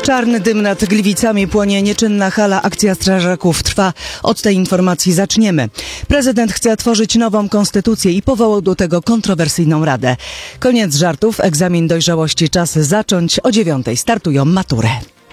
Czarny dym nad Gliwicami, płonie nieczynna hala, akcja strażaków trwa. Od tej informacji zaczniemy. Prezydent chce tworzyć nową konstytucję i powołał do tego kontrowersyjną radę. Koniec żartów, egzamin dojrzałości, czas zacząć. O 9:00 startują matury.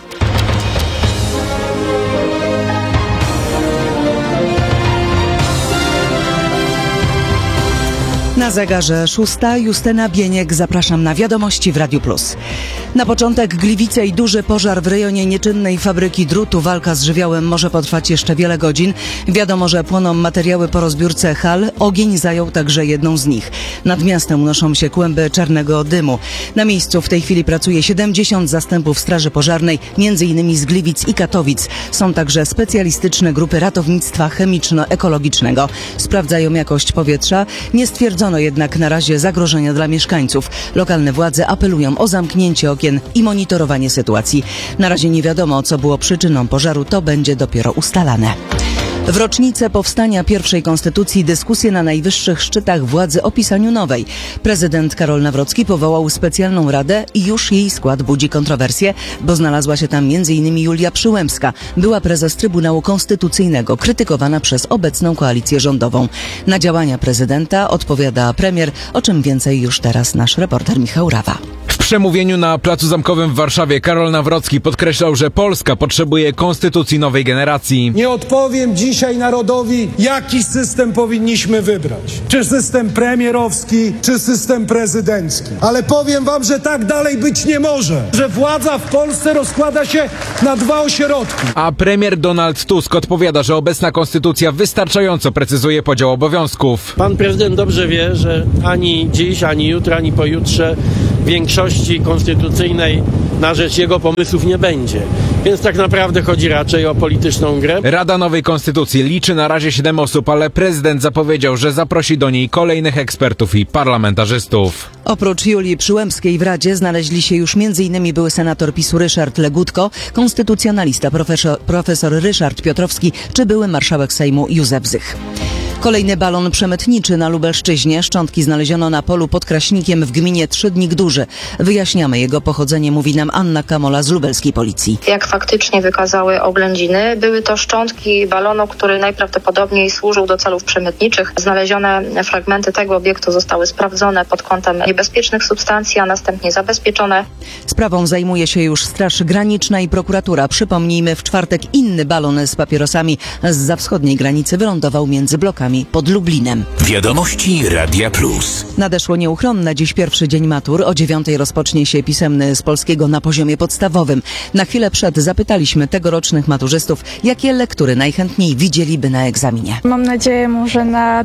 Na zegarze 6:00, Justyna Bieniek, zapraszam na wiadomości w Radiu Plus. Na początek Gliwice i duży pożar w rejonie nieczynnej fabryki drutu. Walka z żywiołem może potrwać jeszcze wiele godzin. Wiadomo, że płoną materiały po rozbiórce hal. Ogień zajął także jedną z nich. Nad miastem unoszą się kłęby czarnego dymu. Na miejscu w tej chwili pracuje 70 zastępów straży pożarnej, m.in. z Gliwic i Katowic. Są także specjalistyczne grupy ratownictwa chemiczno-ekologicznego. Sprawdzają jakość powietrza. Nie stwierdzono jednak na razie zagrożenia dla mieszkańców. Lokalne władze apelują o zamknięcie okien i monitorowanie sytuacji. Na razie nie wiadomo, co było przyczyną pożaru, to będzie dopiero ustalane. W rocznicę powstania pierwszej konstytucji dyskusje na najwyższych szczytach władzy o pisaniu nowej. Prezydent Karol Nawrocki powołał specjalną radę i już jej skład budzi kontrowersje, bo znalazła się tam m.in. Julia Przyłębska, była prezes Trybunału Konstytucyjnego, krytykowana przez obecną koalicję rządową. Na działania prezydenta odpowiada premier, o czym więcej już teraz nasz reporter Michał Rawa. W przemówieniu na Placu Zamkowym w Warszawie Karol Nawrocki podkreślał, że Polska potrzebuje konstytucji nowej generacji. Nie odpowiem dzisiaj narodowi, jaki system powinniśmy wybrać. Czy system premierowski, czy system prezydencki. Ale powiem wam, że tak dalej być nie może. Że władza w Polsce rozkłada się na dwa ośrodki. A premier Donald Tusk odpowiada, że obecna konstytucja wystarczająco precyzuje podział obowiązków. Pan prezydent dobrze wie, że ani dziś, ani jutro, ani pojutrze większości konstytucyjnej na rzecz jego pomysłów nie będzie. Więc tak naprawdę chodzi raczej o polityczną grę. Rada nowej konstytucji liczy na razie 7 osób, ale prezydent zapowiedział, że zaprosi do niej kolejnych ekspertów i parlamentarzystów. Oprócz Julii Przyłębskiej w Radzie znaleźli się już m.in. były senator PiS-u Ryszard Legutko, konstytucjonalista profesor Ryszard Piotrowski czy były marszałek Sejmu Józef Zych. Kolejny balon przemytniczy na Lubelszczyźnie. Szczątki znaleziono na polu pod Kraśnikiem w gminie Trzydnik Duży. Wyjaśniamy jego pochodzenie, mówi nam Anna Kamola z lubelskiej policji. Jak faktycznie wykazały oględziny, były to szczątki balonu, który najprawdopodobniej służył do celów przemytniczych. Znalezione fragmenty tego obiektu zostały sprawdzone pod kątem niebezpiecznych substancji, a następnie zabezpieczone. Sprawą zajmuje się już Straż Graniczna i prokuratura. Przypomnijmy, w czwartek inny balon z papierosami zza wschodniej granicy wylądował między blokami pod Lublinem. Wiadomości Radia Plus. Nadeszło nieuchronne. Dziś pierwszy dzień matur. O 9:00 rozpocznie się pisemny z polskiego na poziomie podstawowym. Na chwilę przed zapytaliśmy tegorocznych maturzystów, jakie lektury najchętniej widzieliby na egzaminie. Mam nadzieję może na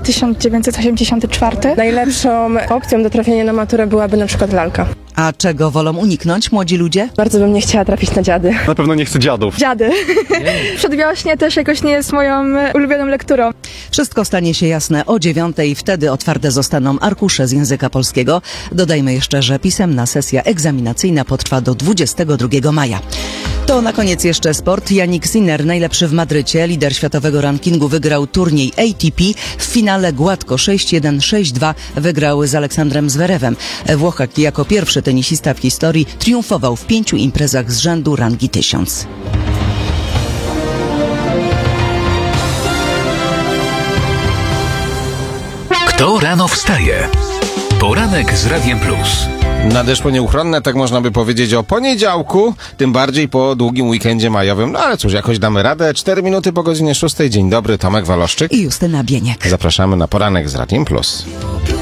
1984. Najlepszą opcją do trafienia na maturę byłaby na przykład lalka. A czego wolą uniknąć młodzi ludzie? Bardzo bym nie chciała trafić na dziady. Na pewno nie chcę dziadów. Dziady. Przedwiośnie też jakoś nie jest moją ulubioną lekturą. Wszystko stanie się jasne o 9:00. Wtedy otwarte zostaną arkusze z języka polskiego. Dodajmy jeszcze, że pisemna sesja egzaminacyjna potrwa do 22 maja. To na koniec jeszcze sport. Jannik Sinner, najlepszy w Madrycie, lider światowego rankingu, wygrał turniej ATP. W finale gładko 6-1, 6-2 wygrał z Aleksandrem Zverevem. Włochak jako pierwszy tenisista w historii triumfował w 5 imprezach z rzędu rangi 1000. Kto rano wstaje? Poranek z Radiem Plus. Nadeszło nieuchronne, tak można by powiedzieć, o poniedziałku, tym bardziej po długim weekendzie majowym. No ale cóż, jakoś damy radę. 4 minuty po godzinie 6:00. Dzień dobry, Tomek Waloszczyk i Justyna Bieniek. Zapraszamy na Poranek z Radiem Plus.